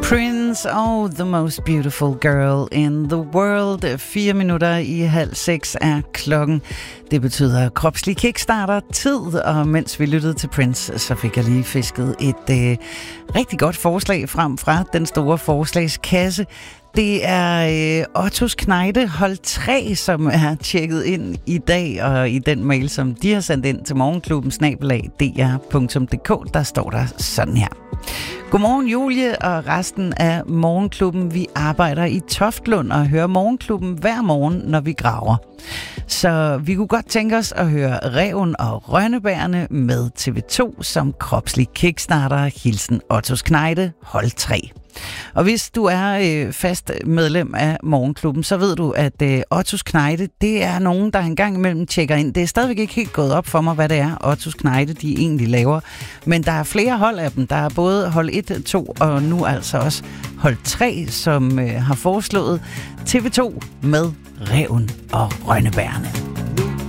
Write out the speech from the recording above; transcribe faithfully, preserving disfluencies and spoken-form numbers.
Prince og The Most Beautiful Girl in the World. Fire minutter i halv seks er klokken. Det betyder kropslig kickstarter tid, og mens vi lyttede til Prince, så fik jeg lige fisket et øh, rigtig godt forslag frem fra den store forslagskasse. Det er øh, Ottos Knejde hold tre, som er tjekket ind i dag, og i den mail, som de har sendt ind til morgenklubben snabel-a d r punktum d k, der står der sådan her. Godmorgen Julie og resten af Morgenklubben. Vi arbejder i Toftlund og hører Morgenklubben hver morgen, når vi graver. Så vi kunne godt tænke os at høre Ræven og Rønnebærerne med T V to som kropslig kickstarter. Hilsen Ottos Knejde, hold tre. Og hvis du er øh, fast medlem af Morgenklubben, så ved du, at øh, Ottos Knejde, det er nogen, der engang imellem tjekker ind. Det er stadigvæk ikke helt gået op for mig, hvad det er, Ottos Knejde, de egentlig laver. Men der er flere hold af dem. Der er både hold et, to og nu altså også hold tre, som øh, har foreslået T V to med Ræven og Rønnebærerne.